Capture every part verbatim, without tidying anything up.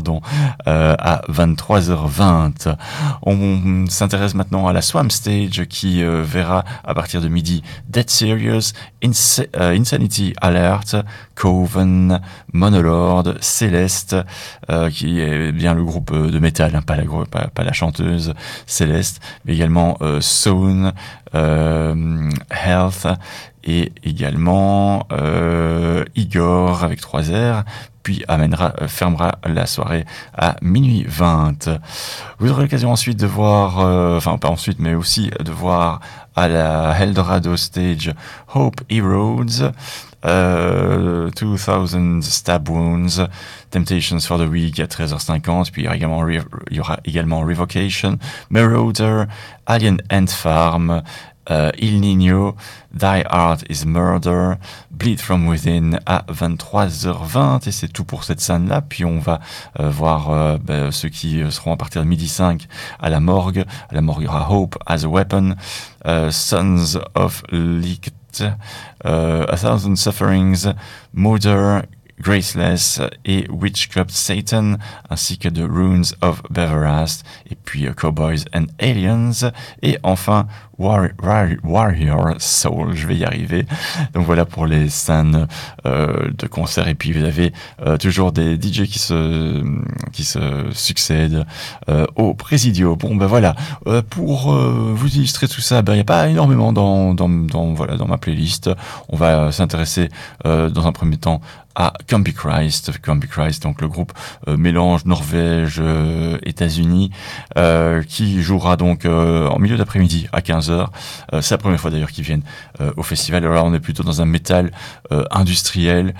pardon, euh, à vingt-trois heures vingt. On s'intéresse maintenant à la Swamp Stage qui euh, verra à partir de midi Dead Serious, Ins- euh, Insanity Alert, Coven, Monolord, Céleste, euh, qui est bien le groupe de métal, hein, pas, la, pas, pas la chanteuse Céleste, mais également euh, Sown, euh, Health, et également euh, Igor avec trois R, puis amènera, euh, fermera la soirée à minuit vingt. Vous aurez l'occasion ensuite de voir, euh, enfin pas ensuite, mais aussi de voir à la Eldorado Stage Hope Erodes, euh, deux mille Stab Wounds, Temptations for the Week à treize heures cinquante, puis il y aura également, il y aura également Revocation, Marauder, Alien Ant Farm, Uh, Il Niño, Die Hard is Murder, Bleed From Within à vingt-trois heures vingt, et c'est tout pour cette scène-là. Puis on va euh, voir euh, bah, ceux qui seront à partir de midi cinq à la morgue. À la morgue, il y aura Hope as a Weapon, uh, Sons of Licht, uh, A Thousand Sufferings, Murder, Graceless et Witchcraft Satan, ainsi que The Runes of Beverast, et puis uh, Cowboys and Aliens, et enfin War- War- Warrior Soul, je vais y arriver. Donc voilà pour les scènes euh, de concert, et puis vous avez euh, toujours des D J qui se qui se succèdent euh, au Presidio. Bon ben voilà, euh, pour euh, vous illustrer tout ça, ben il y a pas énormément dans dans dans voilà dans ma playlist. On va euh, s'intéresser euh, dans un premier temps à Combi Christ, Combi Christ, donc le groupe euh, mélange Norvège, euh, États-Unis, euh, qui jouera donc euh, en milieu d'après-midi à quinze heures. Euh, c'est la première fois d'ailleurs qu'ils viennent euh, au festival. Alors là, on est plutôt dans un métal euh, industriel.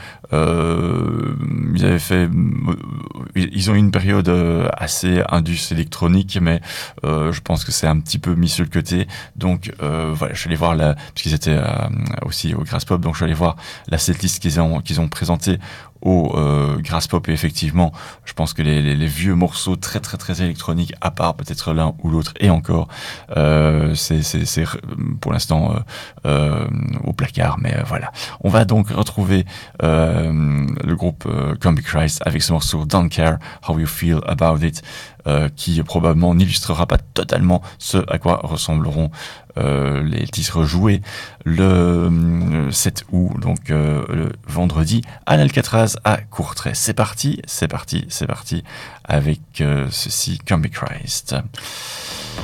Euh, ils avaient fait, ils ont eu une période euh, assez indus électronique, mais euh, je pense que c'est un petit peu mis sur le côté. Donc euh, voilà, je suis allé voir la, puisqu'ils étaient euh, aussi au Grass Pop, donc je suis allé voir la setlist qu'ils ont qu'ils ont présentée au euh, Grass Pop, et effectivement je pense que les, les, les vieux morceaux très très très électroniques, à part peut-être l'un ou l'autre, et encore euh, c'est, c'est, c'est pour l'instant euh, euh, au placard, mais euh, voilà. On va donc retrouver euh, le groupe euh, Combi Christ avec ce morceau Don't Care How You Feel About It, euh, qui probablement n'illustrera pas totalement ce à quoi ressembleront Euh, les titres joués le euh, sept août, donc euh, le vendredi à l'Alcatraz à Courtrai. C'est parti, c'est parti, c'est parti avec euh, ceci, Combi Christ.